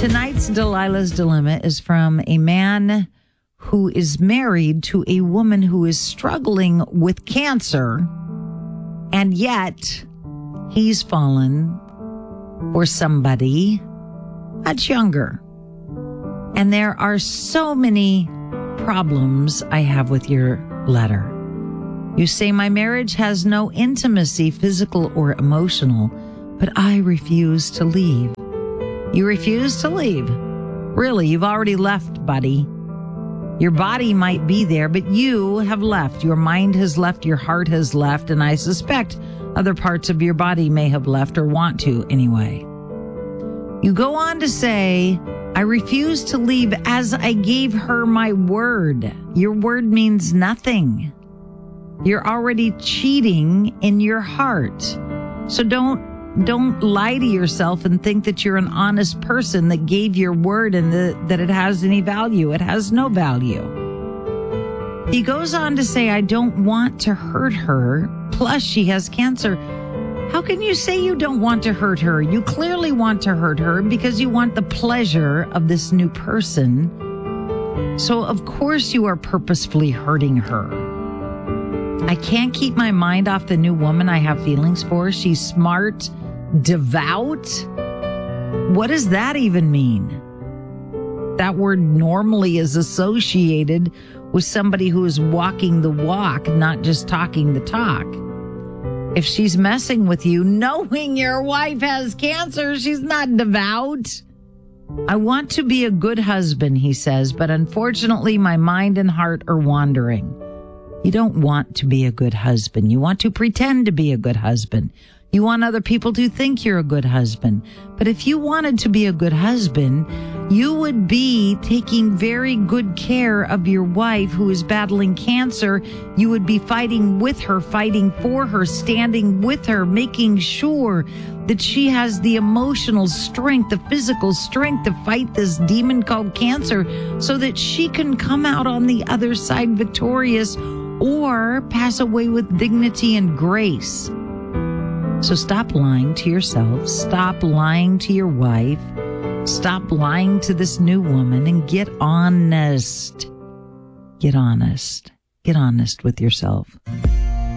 Tonight's Delilah's Dilemma is from a man who is married to a woman who is struggling with cancer, and yet he's fallen for somebody much younger. And there are so many problems I have with your letter. You say, my marriage has no intimacy, physical or emotional, but I refuse to leave. You refuse to leave. Really, you've already left, buddy. Your body might be there, but you have left. Your mind has left, your heart has left, and I suspect other parts of your body may have left or want to anyway. You go on to say, I refuse to leave as I gave her my word. Your word means nothing. You're already cheating in your heart. So don't lie to yourself and think that you're an honest person that gave your word and that it has any value. It has no value. He goes on to say, I don't want to hurt her. Plus, she has cancer. How can you say you don't want to hurt her? You clearly want to hurt her because you want the pleasure of this new person. So, of course, you are purposefully hurting her. I can't keep my mind off the new woman I have feelings for. She's smart, devout. What does that even mean? That word normally is associated with somebody who is walking the walk, not just talking the talk. If she's messing with you, knowing your wife has cancer, she's not devout. I want to be a good husband, he says, but unfortunately my mind and heart are wandering. You don't want to be a good husband. You want to pretend to be a good husband. You want other people to think you're a good husband. But if you wanted to be a good husband, you would be taking very good care of your wife who is battling cancer. You would be fighting with her, fighting for her, standing with her, making sure that she has the emotional strength, the physical strength to fight this demon called cancer so that she can come out on the other side victorious or pass away with dignity and grace. So stop lying to yourself. Stop lying to your wife. Stop lying to this new woman and get honest. Get honest. Get honest with yourself.